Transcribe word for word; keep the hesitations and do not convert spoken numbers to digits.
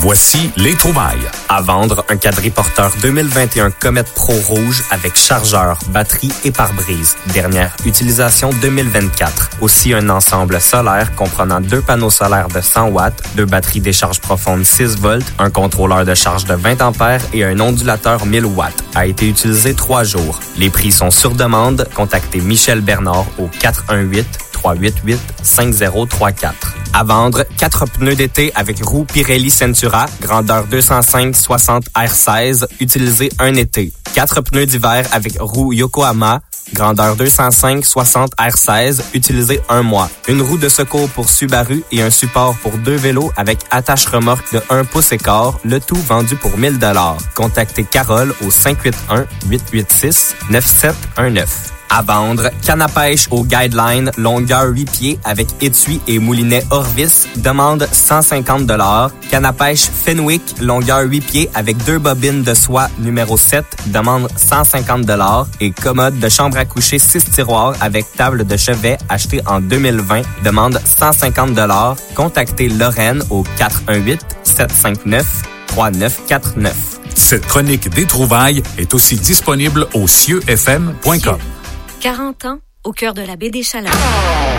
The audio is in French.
Voici les trouvailles. À vendre, un quadriporteur deux mille vingt et un Comet Pro rouge avec chargeur, batterie et pare-brise. Dernière utilisation deux mille vingt-quatre. Aussi un ensemble solaire comprenant deux panneaux solaires de cent watts, deux batteries décharge profonde six volts, un contrôleur de charge de vingt ampères et un ondulateur mille watts. A été utilisé trois jours. Les prix sont sur demande. Contactez Michel Bernard au quatre un huit, trois huit huit, cinq zéro trois quatre. À vendre, quatre pneus d'été avec roues Pirelli Centura, grandeur deux cent cinq soixante R seize, utilisés un été. quatre pneus d'hiver avec roues Yokohama, grandeur deux cent cinq soixante R seize, utilisés un mois. Une roue de secours pour Subaru et un support pour deux vélos avec attache remorque de un pouce et quart, le tout vendu pour mille dollars. Contactez Carole au cinq huit un, huit huit six, neuf sept un neuf. À vendre, canne à pêche au Guideline, longueur huit pieds avec étui et moulinet Orvis, demande cent cinquante dollars. Canne à pêche Fenwick, longueur huit pieds avec deux bobines de soie numéro sept, demande cent cinquante dollars. Et commode de chambre à coucher six tiroirs avec table de chevet acheté en deux mille vingt, demande cent cinquante dollars. Contactez Lorraine au quatre un huit, sept cinq neuf, trois neuf quatre neuf. Cette chronique des trouvailles est aussi disponible au cieux f m point com. quarante ans au cœur de la baie des Chaleurs.